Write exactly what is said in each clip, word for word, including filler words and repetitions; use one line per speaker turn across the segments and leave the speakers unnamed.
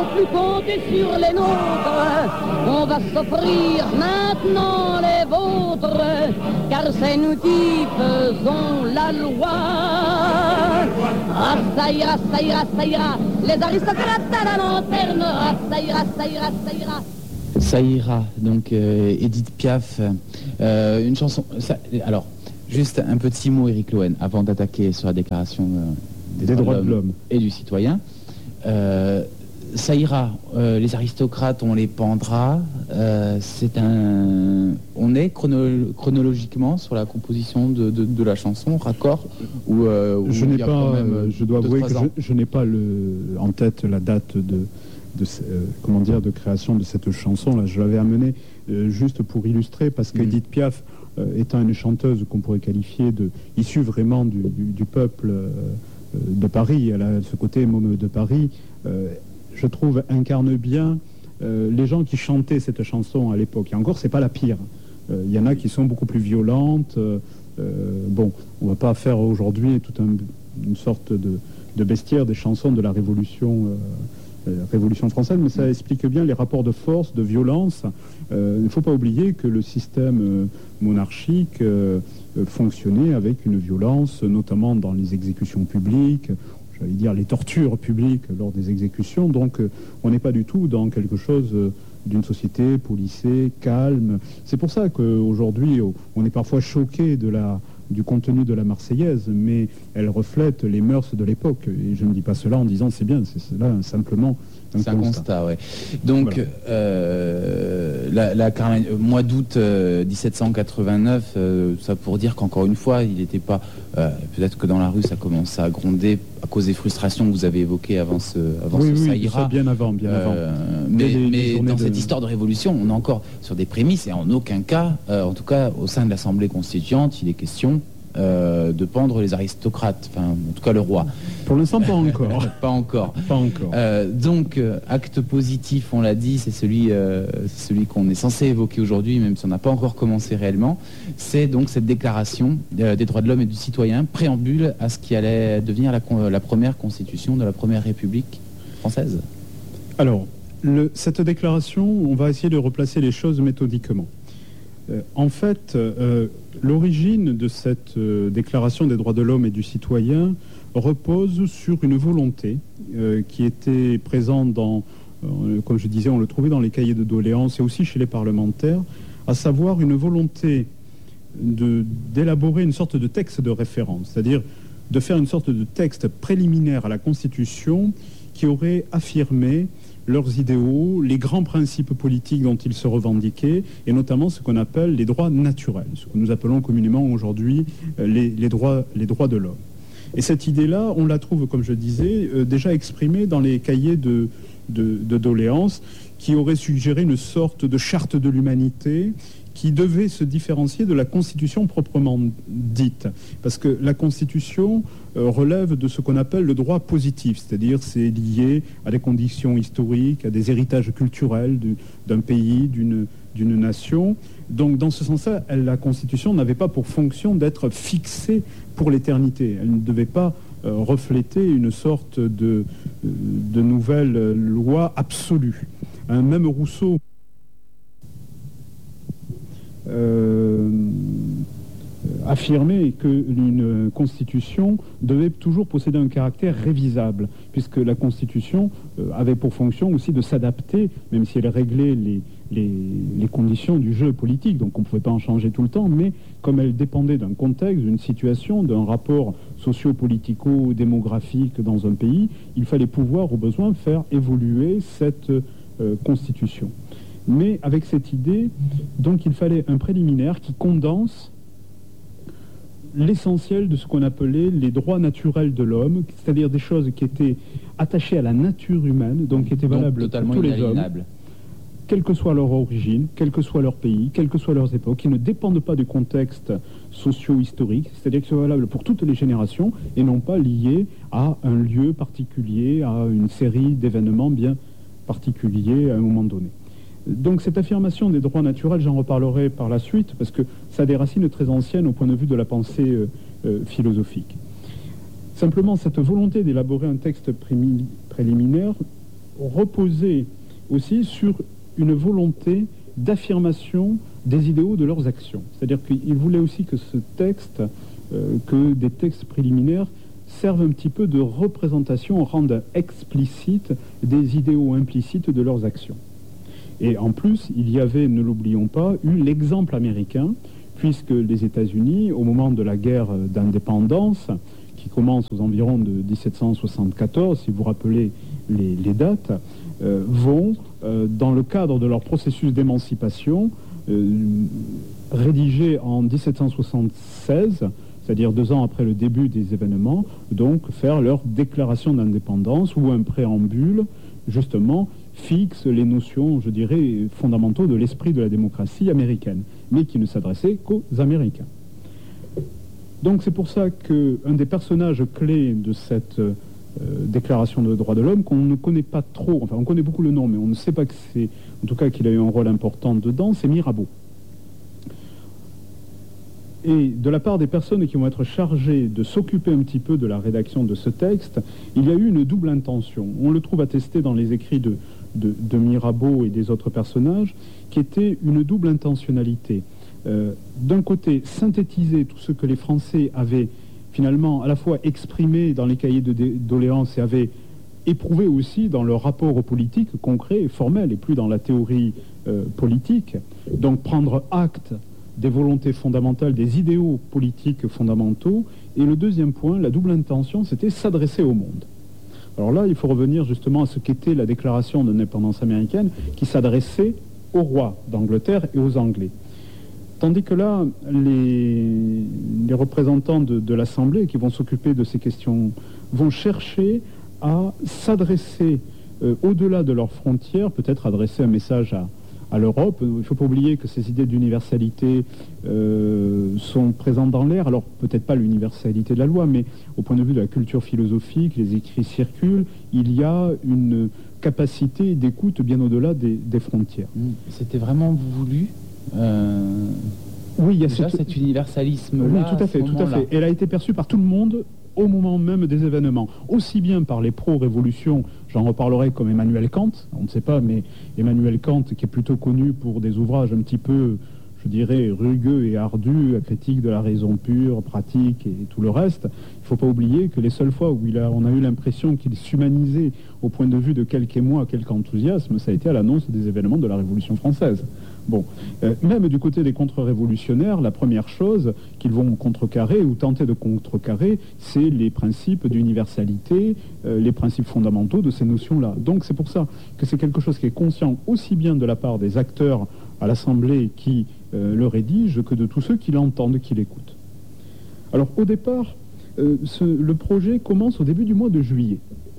plus compter sur les nôtres. On va s'offrir maintenant les vôtres, car c'est nous qui faisons la loi. Ah, ça ira, ça ira, ça ira, les aristocrates à la lanterne. Ah, ça ira, ça ira, ça ira.
Ça ira, donc euh, Édith Piaf, euh, une chanson... Ça, alors, juste un petit mot, Éric Lohen, avant d'attaquer sur la déclaration euh, des, des droits de l'homme et du citoyen. Euh, ça ira, euh, les aristocrates, on les pendra. Euh, c'est un... On est chrono... chronologiquement sur la composition de, de, de la chanson, raccord ou, euh, ou
Je n'ai pas,
quand même
je dois avouer que je, je n'ai pas le, en tête la date de... De, euh, comment dire, de création de cette chanson là, je l'avais amenée euh, juste pour illustrer, parce qu'Édith Piaf euh, étant une chanteuse qu'on pourrait qualifier de issue vraiment du, du, du peuple euh, de Paris, elle a ce côté môme de Paris, euh, je trouve incarne bien euh, les gens qui chantaient cette chanson à l'époque. Et encore, c'est pas la pire. Il euh, y en a qui sont beaucoup plus violentes. Euh, euh, bon, on va pas faire aujourd'hui toute un, une sorte de, de bestiaire des chansons de la Révolution. Euh, Révolution française, mais ça explique bien les rapports de force, de violence. Euh, il ne faut pas oublier que le système euh, monarchique euh, euh, fonctionnait avec une violence, notamment dans les exécutions publiques, j'allais dire les tortures publiques lors des exécutions. Donc euh, on n'est pas du tout dans quelque chose euh, d'une société policée, calme. C'est pour ça qu'aujourd'hui, on est parfois choqué de la... du contenu de la Marseillaise, mais elle reflète les mœurs de l'époque. Et je ne dis pas cela en disant c'est bien, c'est là simplement un
c'est un constat. constat ouais. Donc, voilà. euh, la, la Carmen, mois d'août euh, dix-sept cent quatre-vingt-neuf, euh, ça pour dire qu'encore une fois, il n'était pas... Euh, peut-être que dans la rue, ça commence à gronder à cause des frustrations que vous avez évoquées avant ce, avant
oui,
ce
oui,
ça ira.
Ça bien avant, bien avant.
Euh, mais
les,
mais
les
dans
de...
cette histoire de révolution, on est encore sur des prémices et en aucun cas, euh, en tout cas au sein de l'Assemblée constituante, il est question Euh, de pendre les aristocrates, enfin en tout cas le roi.
Pour l'instant pas encore.
pas encore.
Pas encore.
Euh, donc euh, acte positif, on l'a dit, c'est celui, euh, celui qu'on est censé évoquer aujourd'hui, même si on n'a pas encore commencé réellement. C'est donc cette déclaration euh, des droits de l'homme et du citoyen, préambule à ce qui allait devenir la, la première constitution de la première République française.
Alors, le, cette déclaration, on va essayer de replacer les choses méthodiquement. Euh, en fait, euh, l'origine de cette euh, déclaration des droits de l'homme et du citoyen repose sur une volonté euh, qui était présente dans, euh, comme je disais, on le trouvait dans les cahiers de doléances et aussi chez les parlementaires, à savoir une volonté de, d'élaborer une sorte de texte de référence, c'est-à-dire de faire une sorte de texte préliminaire à la Constitution qui aurait affirmé leurs idéaux, les grands principes politiques dont ils se revendiquaient, et notamment ce qu'on appelle les droits naturels, ce que nous appelons communément aujourd'hui les, les, droits, les droits de l'homme. Et cette idée-là, on la trouve, comme je disais, euh, déjà exprimée dans les cahiers de, de, de doléances, qui auraient suggéré une sorte de charte de l'humanité qui devait se différencier de la Constitution proprement dite. Parce que la Constitution euh, relève de ce qu'on appelle le droit positif, c'est-à-dire c'est lié à des conditions historiques, à des héritages culturels du, d'un pays, d'une, d'une nation. Donc dans ce sens-là, elle, la Constitution n'avait pas pour fonction d'être fixée pour l'éternité. Elle ne devait pas euh, refléter une sorte de, de nouvelle loi absolue. Hein, même Rousseau Euh, affirmer qu'une constitution devait toujours posséder un caractère révisable, puisque la constitution euh, avait pour fonction aussi de s'adapter, même si elle réglait les, les, les conditions du jeu politique, donc on ne pouvait pas en changer tout le temps, mais comme elle dépendait d'un contexte, d'une situation, d'un rapport socio-politico-démographique dans un pays, il fallait pouvoir au besoin faire évoluer cette euh, constitution. Mais avec cette idée, donc il fallait un préliminaire qui condense l'essentiel de ce qu'on appelait les droits naturels de l'homme, c'est-à-dire des choses qui étaient attachées à la nature humaine, donc qui étaient valables pour tous les hommes, quelle que soit leur origine, quel que soit leur pays, quelles que soient leurs époques, qui ne dépendent pas du contexte socio-historique, c'est-à-dire qu'ils sont valables pour toutes les générations et non pas liés à un lieu particulier, à une série d'événements bien particuliers à un moment donné. Donc cette affirmation des droits naturels, j'en reparlerai par la suite, parce que ça a des racines très anciennes au point de vue de la pensée euh, euh, philosophique. Simplement, cette volonté d'élaborer un texte préliminaire reposait aussi sur une volonté d'affirmation des idéaux de leurs actions. C'est-à-dire qu'ils voulaient aussi que ce texte, euh, que des textes préliminaires servent un petit peu de représentation, rendent explicite des idéaux implicites de leurs actions. Et en plus, il y avait, ne l'oublions pas, eu l'exemple américain, puisque les États-Unis, au moment de la guerre d'indépendance, qui commence aux environs de dix-sept cent soixante-quatorze, si vous rappelez les, les dates, euh, vont, euh, dans le cadre de leur processus d'émancipation, euh, rédigé en dix-sept cent soixante-seize, c'est-à-dire deux ans après le début des événements, donc faire leur déclaration d'indépendance où un préambule, justement, fixe les notions, je dirais, fondamentaux de l'esprit de la démocratie américaine, mais qui ne s'adressait qu'aux Américains. Donc c'est pour ça qu'un des personnages clés de cette euh, déclaration de droits de l'homme, qu'on ne connaît pas trop, enfin on connaît beaucoup le nom, mais on ne sait pas que c'est, en tout cas qu'il a eu un rôle important dedans, c'est Mirabeau. Et de la part des personnes qui vont être chargées de s'occuper un petit peu de la rédaction de ce texte, il y a eu une double intention. On le trouve attesté dans les écrits de, de, de Mirabeau et des autres personnages, qui était une double intentionnalité. Euh, d'un côté, synthétiser tout ce que les Français avaient finalement à la fois exprimé dans les cahiers de doléances et avaient éprouvé aussi dans leur rapport aux politiques concret et formel, et plus dans la théorie euh, politique. Donc prendre acte des volontés fondamentales, des idéaux politiques fondamentaux. Et le deuxième point, la double intention, c'était s'adresser au monde. Alors là, il faut revenir justement à ce qu'était la déclaration d'indépendance américaine, qui s'adressait au roi d'Angleterre et aux Anglais. Tandis que là, les, les représentants de, de l'Assemblée qui vont s'occuper de ces questions vont chercher à s'adresser euh, au-delà de leurs frontières, peut-être adresser un message à à l'Europe. Il ne faut pas oublier que ces idées d'universalité euh, sont présentes dans l'air. Alors peut-être pas l'universalité de la loi, mais au point de vue de la culture philosophique, les écrits circulent, il y a une capacité d'écoute bien au-delà des, des frontières.
C'était vraiment voulu euh...
Oui, il y a
déjà,
cette...
cet universalisme-là.
Oui, tout à fait, tout à fait. Elle a été perçue par tout le monde au moment même des événements, aussi bien par les pro-révolutions, j'en reparlerai comme Emmanuel Kant, on ne sait pas, mais Emmanuel Kant, qui est plutôt connu pour des ouvrages un petit peu, je dirais, rugueux et ardus, la critique de la raison pure, pratique et tout le reste. Il ne faut pas oublier que les seules fois où il a, on a eu l'impression qu'il s'humanisait au point de vue de quelque émoi, quelque enthousiasme, ça a été à l'annonce des événements de la Révolution française. Bon, euh, même du côté des contre-révolutionnaires, la première chose qu'ils vont contrecarrer ou tenter de contrecarrer, c'est les principes d'universalité, euh, les principes fondamentaux de ces notions-là. Donc c'est pour ça que c'est quelque chose qui est conscient aussi bien de la part des acteurs à l'Assemblée qui euh, le rédigent que de tous ceux qui l'entendent, qui l'écoutent. Alors au départ, euh, ce, le projet commence au début du mois de juillet.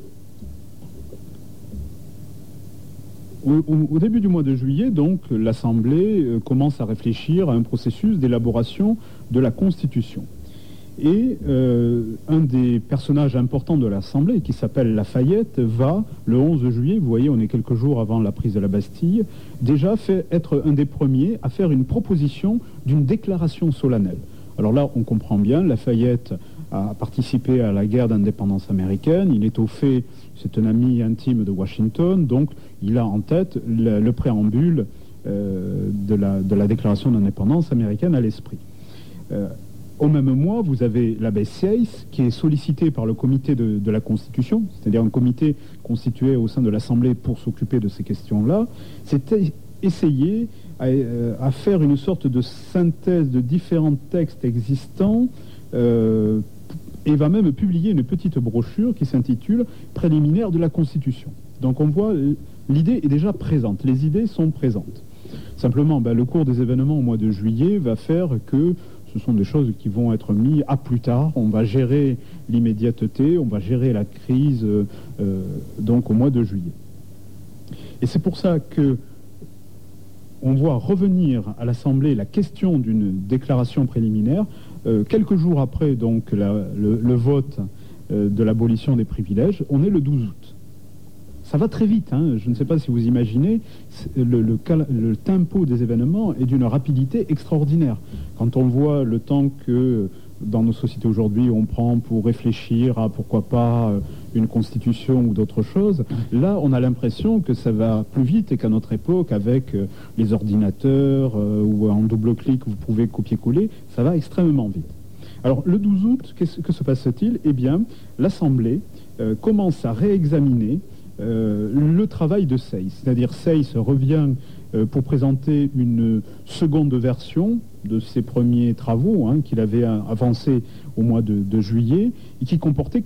Au, au début du mois de juillet, donc, l'Assemblée euh, commence à réfléchir à un processus d'élaboration de la Constitution. Et euh, un des personnages importants de l'Assemblée, qui s'appelle Lafayette, va, le onze juillet, vous voyez, on est quelques jours avant la prise de la Bastille, déjà fait être un des premiers à faire une proposition d'une déclaration solennelle. Alors là, on comprend bien, Lafayette a participé à la guerre d'indépendance américaine, il est au fait, c'est un ami intime de Washington, donc il a en tête le, le préambule euh, de, la, de la déclaration d'indépendance américaine à l'esprit. Euh, au même mois, vous avez l'abbé Sieyès, qui est sollicité par le comité de, de la Constitution, c'est-à-dire un comité constitué au sein de l'Assemblée pour s'occuper de ces questions-là, c'est essayer à, à faire une sorte de synthèse de différents textes existants, euh, et va même publier une petite brochure qui s'intitule « Préliminaire de la Constitution ». Donc on voit, l'idée est déjà présente, les idées sont présentes. Simplement, ben, le cours des événements au mois de juillet va faire que ce sont des choses qui vont être mises à plus tard. On va gérer l'immédiateté, on va gérer la crise euh, donc au mois de juillet. Et c'est pour ça que on voit revenir à l'Assemblée la question d'une déclaration préliminaire euh, quelques jours après donc la, le, le vote euh, de l'abolition des privilèges. On est le douze août. Ça va très vite, hein. Je ne sais pas si vous imaginez, le, le, le tempo des événements est d'une rapidité extraordinaire. Quand on voit le temps que dans nos sociétés aujourd'hui, on prend pour réfléchir à pourquoi pas euh, une constitution ou d'autres choses. Là, on a l'impression que ça va plus vite et qu'à notre époque, avec euh, les ordinateurs euh, ou en double clic, vous pouvez copier-coller, ça va extrêmement vite. Alors, le douze août, qu'est-ce que se passe-t-il? Eh bien, l'Assemblée euh, commence à réexaminer euh, le travail de Seyss. C'est-à-dire, Seyss revient euh, pour présenter une seconde version de ses premiers travaux, hein, qu'il avait avancés au mois de, de juillet, et qui comportait